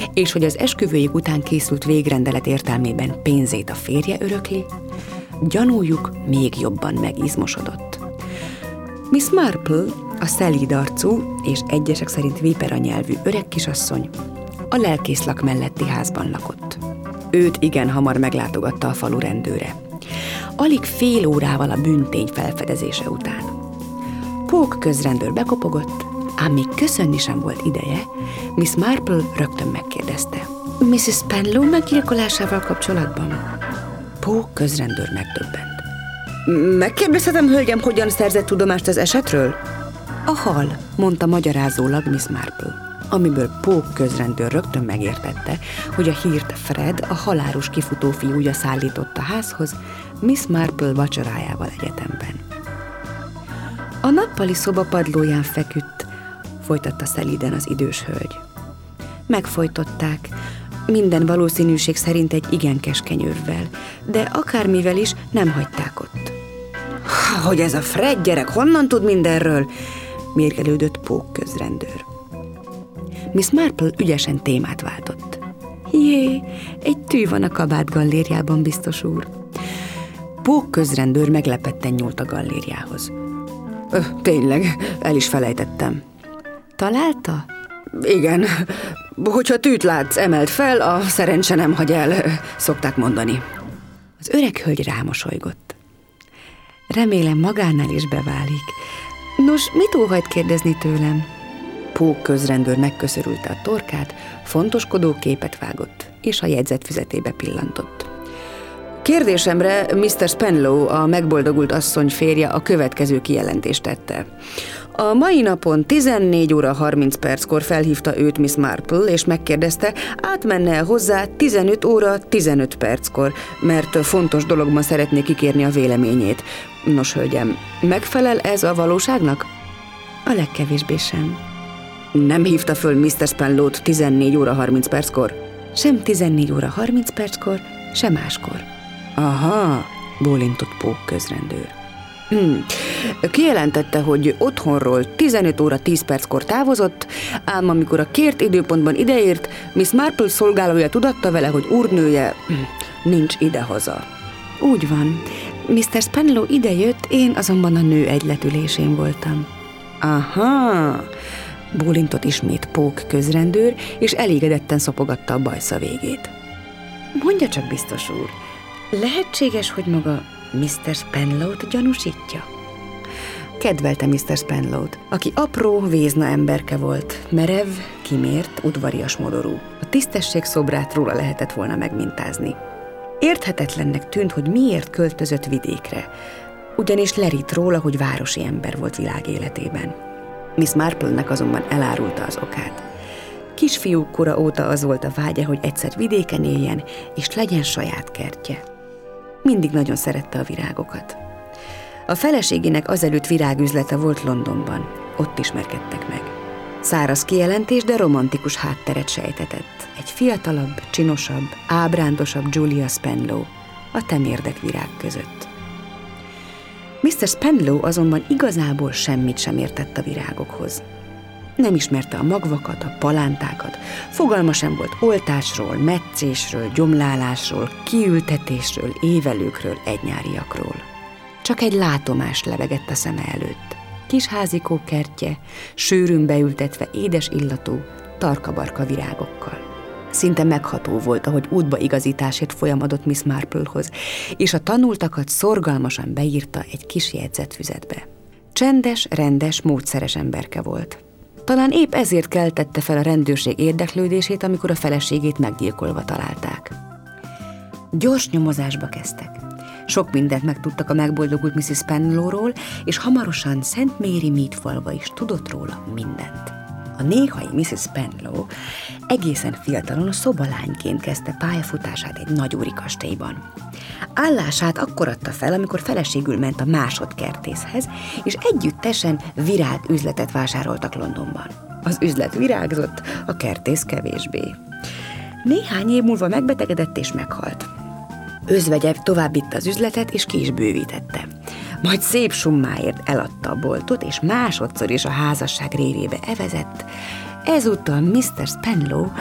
és hogy az esküvőjük után készült végrendelet értelmében pénzét a férje örökli, gyanújuk még jobban megizmosodott. Miss Marple, a szelíd arcú és egyesek szerint vipera nyelvű öreg kisasszony, a lelkészlak melletti házban lakott. Őt igen hamar meglátogatta a falu rendőre. Alig fél órával a bűntény felfedezése után. Pók közrendőr bekopogott, ám még köszönni sem volt ideje, Miss Marple rögtön megkérdezte. Mrs. Spenlow meggyilkolásával kapcsolatban? Pók közrendőr megdöbbent. Megkérdezhetem, hölgyem, hogyan szerzett tudomást az esetről? A hal, mondta magyarázólag Miss Marple, amiből Pók közrendőr rögtön megértette, hogy a hírt Fred, a halálos kifutó fiúja szállította házhoz Miss Marple vacsorájával egyetemben. A nappali szoba padlóján feküdt, folytatta szelíden az idős hölgy. Megfojtották, minden valószínűség szerint egy igen keskeny övvel, de akármivel is nem hagyták ott. Hogy ez a Fred gyerek honnan tud mindenről? Mérgelődött Pók közrendőr. Miss Marple ügyesen témát váltott. Jé, egy tű van a kabát gallériában, biztos úr. Pók közrendőr meglepetten nyúlt a gallériához. Tényleg, el is felejtettem. Találta? Igen, hogyha tűt látsz, emeld fel, a szerencse nem hagy el, szokták mondani. Az öreg hölgy rámosolygott. Remélem magánál is beválik. Nos, mit óhajt kérdezni tőlem? Pók közrendőr megköszörülte a torkát, fontoskodó képet vágott, és a jegyzetfüzetébe pillantott. Kérdésemre Mr. Spenlow, a megboldogult asszony férje a következő kijelentést tette. A mai napon 14 óra 30 perckor felhívta őt Miss Marple, és megkérdezte, átmenne hozzá 15 óra 15 perckor, mert fontos dologban szeretné kikérni a véleményét. Nos, hölgyem, megfelel ez a valóságnak? A legkevésbé sem. Nem hívta föl Mr. Spenlow-t 14 óra 30 perckor? Sem 14 óra 30 perckor, sem máskor. Aha, bólintott Pók közrendőr. Kijelentette, hogy otthonról 15 óra 10 perckor távozott, ám amikor a kért időpontban ideért, Miss Marple szolgálója tudatta vele, hogy úrnője nincs idehaza. Úgy van. Mr. Spenlow idejött, én azonban a nő egyletülésén voltam. Aha, bólintott ismét Pók közrendőr, és elégedetten szopogatta a bajsza végét. Mondja csak, biztos úr, lehetséges, hogy maga Mr. Spenlow-t gyanúsítja? Kedvelte Mr. Spenlow-t, aki apró, vézna emberke volt, merev, kimért, udvarias modorú. A tisztesség szobrát róla lehetett volna megmintázni. Érthetetlennek tűnt, hogy miért költözött vidékre, ugyanis lerít róla, hogy városi ember volt világéletében. Miss Marple-nek azonban elárulta az okát. Kisfiú kora óta az volt a vágya, hogy egyszer vidéken éljen, és legyen saját kertje. Mindig nagyon szerette a virágokat. A feleségének azelőtt virágüzlete volt Londonban, ott ismerkedtek meg. Száraz kijelentés, de romantikus hátteret sejtetett. Egy fiatalabb, csinosabb, ábrándosabb Julia Spenlow a temérdek virág között. Mr. Spenlow azonban igazából semmit sem értett a virágokhoz. Nem ismerte a magvakat, a palántákat, fogalma sem volt oltásról, metszésről, gyomlálásról, kiültetésről, évelőkről, egynyáriakról. Csak egy látomás lebegett a szeme előtt. Kis házikó kertje, sűrűn beültetve édes illatú, tarkabarka virágokkal. Szinte megható volt, ahogy útbaigazításért folyamodott Miss Marple-hoz, és a tanultakat szorgalmasan beírta egy kis jegyzetfüzetbe. Csendes, rendes, módszeres emberke volt. Talán épp ezért keltette fel a rendőrség érdeklődését, amikor a feleségét meggyilkolva találták. Gyors nyomozásba kezdtek. Sok mindent megtudtak a megboldogult Mrs. Spenlowról, és hamarosan Szent Mary Mead falva is tudott róla mindent. A néhai Mrs. Spenlow egészen fiatalon szobalányként kezdte pályafutását egy nagyúri kastélyban. Állását akkor adta fel, amikor feleségül ment a másodkertészhez, és együttesen virágüzletet vásároltak Londonban. Az üzlet virágzott, a kertész kevésbé. Néhány év múlva megbetegedett és meghalt. Özvegye továbbitta az üzletet, és ki is bővítette. Majd szép summáért eladta a boltot, és másodszor is a házasság révébe evezett. Ezúttal Mr. Spenlow